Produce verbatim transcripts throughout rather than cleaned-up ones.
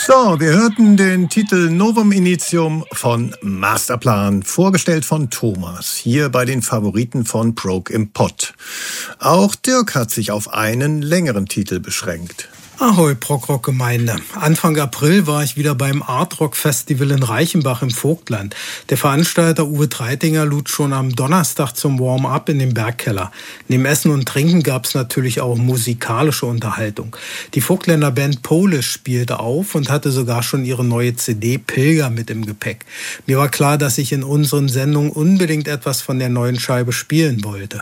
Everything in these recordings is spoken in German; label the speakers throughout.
Speaker 1: So, wir hörten den Titel Novum Initium von Masterplan, vorgestellt von Thomas, hier bei den Favoriten von Prog im Pott. Auch Dirk hat sich auf einen längeren Titel beschränkt.
Speaker 2: Ahoi, Progrock-Gemeinde. Anfang April war ich wieder beim Art Rock Festival in Reichenbach im Vogtland. Der Veranstalter Uwe Treitinger lud schon am Donnerstag zum Warm-up in den Bergkeller. Neben Essen und Trinken gab es natürlich auch musikalische Unterhaltung. Die Vogtländer Band Polish spielte auf und hatte sogar schon ihre neue C D Pilger mit im Gepäck. Mir war klar, dass ich in unseren Sendungen unbedingt etwas von der neuen Scheibe spielen wollte.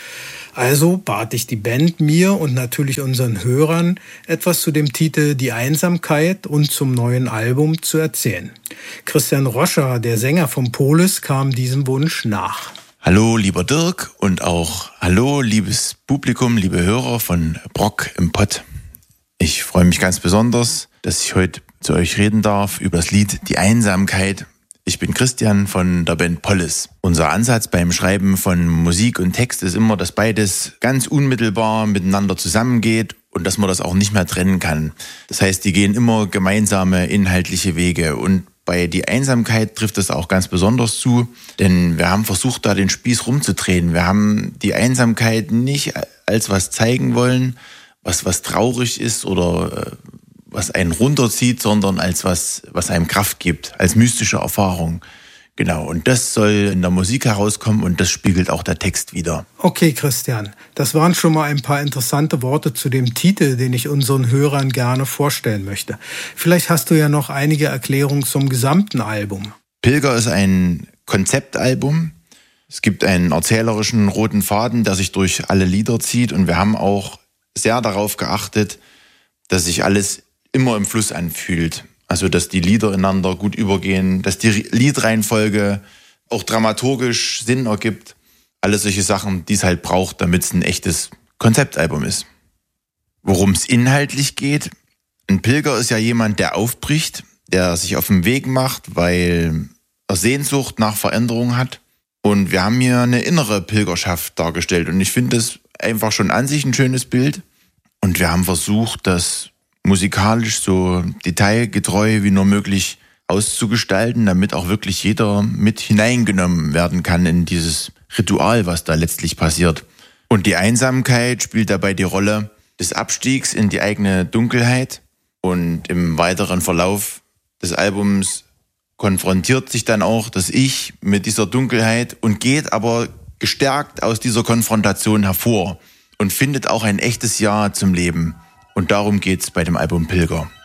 Speaker 2: Also bat ich die Band, mir und natürlich unseren Hörern etwas zu dem Titel Die Einsamkeit und zum neuen Album zu erzählen. Christian Roscher, der Sänger von Polis, kam diesem Wunsch nach.
Speaker 3: Hallo lieber Dirk und auch hallo liebes Publikum, liebe Hörer von Prog im Pott. Ich freue mich ganz besonders, dass ich heute zu euch reden darf über das Lied Die Einsamkeit. Ich bin Christian von der Band Polis. Unser Ansatz beim Schreiben von Musik und Text ist immer, dass beides ganz unmittelbar miteinander zusammengeht und dass man das auch nicht mehr trennen kann. Das heißt, die gehen immer gemeinsame inhaltliche Wege. Und bei Die Einsamkeit trifft es auch ganz besonders zu, denn wir haben versucht, da den Spieß rumzudrehen. Wir haben die Einsamkeit nicht als was zeigen wollen, was was traurig ist oder was einen runterzieht, sondern als was, was einem Kraft gibt, als mystische Erfahrung. Genau, und das soll in der Musik herauskommen und das spiegelt auch der Text wider.
Speaker 2: Okay, Christian, das waren schon mal ein paar interessante Worte zu dem Titel, den ich unseren Hörern gerne vorstellen möchte. Vielleicht hast du ja noch einige Erklärungen zum gesamten Album.
Speaker 3: Pilger ist ein Konzeptalbum. Es gibt einen erzählerischen roten Faden, der sich durch alle Lieder zieht und wir haben auch sehr darauf geachtet, dass sich alles immer im Fluss anfühlt. Also, dass die Lieder ineinander gut übergehen, dass die Liedreihenfolge auch dramaturgisch Sinn ergibt. Alles solche Sachen, die es halt braucht, damit es ein echtes Konzeptalbum ist. Worum es inhaltlich geht, ein Pilger ist ja jemand, der aufbricht, der sich auf den Weg macht, weil er Sehnsucht nach Veränderung hat. Und wir haben hier eine innere Pilgerschaft dargestellt. Und ich finde das einfach schon an sich ein schönes Bild. Und wir haben versucht, das musikalisch so detailgetreu wie nur möglich auszugestalten, damit auch wirklich jeder mit hineingenommen werden kann in dieses Ritual, was da letztlich passiert. Und die Einsamkeit spielt dabei die Rolle des Abstiegs in die eigene Dunkelheit. Und im weiteren Verlauf des Albums konfrontiert sich dann auch das Ich mit dieser Dunkelheit und geht aber gestärkt aus dieser Konfrontation hervor und findet auch ein echtes Ja zum Leben. Und darum geht's bei dem Album Pilger.